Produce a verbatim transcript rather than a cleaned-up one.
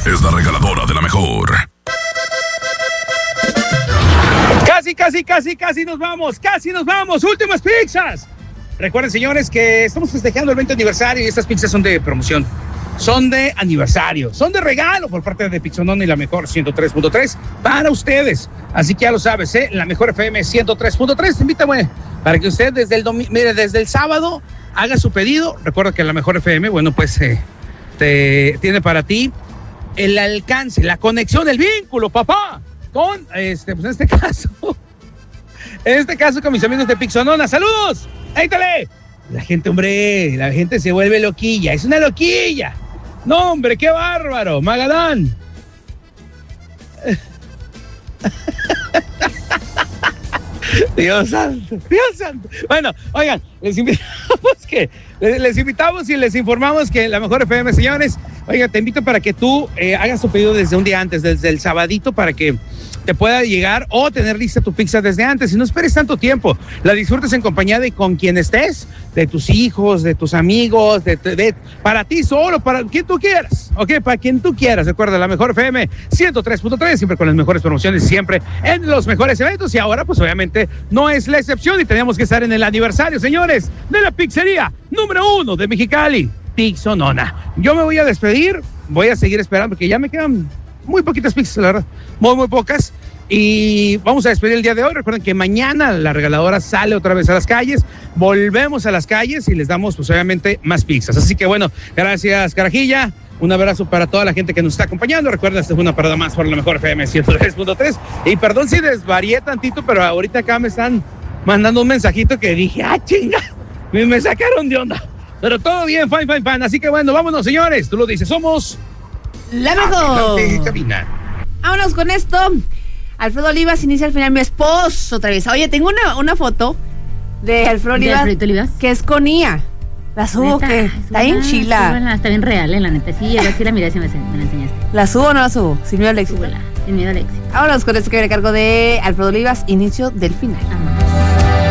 es la regaladora de la mejor. Casi, casi, casi, casi nos vamos, casi nos vamos. Últimas pizzas. Recuerden, señores, que estamos festejando el veinte aniversario y estas pizzas son de promoción. Son de aniversario, son de regalo por parte de Pizzonona y la mejor ciento tres punto tres para ustedes. Así que ya lo sabes, ¿eh? La mejor F M ciento tres punto tres te invita, bueno, para que usted desde el domi- mire, desde el sábado haga su pedido. Recuerda que la mejor F M, bueno, pues eh, te tiene para ti el alcance, la conexión, el vínculo, papá, con, este, pues en este caso, en este caso con mis amigos de Pizzonona. ¡Saludos! ¡Éítale! La gente, hombre, la gente se vuelve loquilla, es una loquilla. No, hombre, qué bárbaro, Magadán. Dios santo, Dios santo. Bueno, oigan, les invitamos que les, les invitamos y les informamos que la mejor F M, señores, oiga, te invito para que tú eh, hagas tu pedido desde un día antes, desde el sabadito, para que te pueda llegar o tener lista tu pizza desde antes y no esperes tanto tiempo. La disfrutes en compañía de con quien estés, de tus hijos, de tus amigos, de, de, de para ti solo, para quien tú quieras, ok, para quien tú quieras. Recuerda, la mejor F M ciento tres punto tres, siempre con las mejores promociones, siempre en los mejores eventos y ahora pues obviamente no es la excepción y tenemos que estar en el aniversario, señores, de la pizzería número uno de Mexicali, Pizzonona. Yo me voy a despedir, voy a seguir esperando porque ya me quedan muy poquitas pizzas, la verdad, muy, muy pocas. Y vamos a despedir el día de hoy. Recuerden que mañana la regaladora sale otra vez a las calles. Volvemos a las calles y les damos, pues obviamente, más pizzas. Así que bueno, gracias, Carajilla. Un abrazo para toda la gente que nos está acompañando. Recuerda, esta es una parada más por la mejor F M ciento tres punto tres. Y perdón si desvarié tantito, pero ahorita acá me están mandando un mensajito que dije, ah, chinga, me, me sacaron de onda. Pero todo bien, fine, fine, fine. Así que bueno, vámonos, señores. Tú lo dices, somos la mejor. Vámonos con esto. Alfredo Olivas inicia al final mi esposo otra vez. Oye, tengo una, una foto de Alfredo Olivas, ¿De Olivas? Que es con I A. La subo, que está bien chila. Sí, está bien real, eh, la neta. Sí, a ver si la miré, si me, me la enseñaste. ¿La subo o no la subo? Sin miedo al éxito. Súbela, sin miedo al éxito. Vámonos con esto que viene a cargo de Alfredo Olivas, inicio del final. Amor.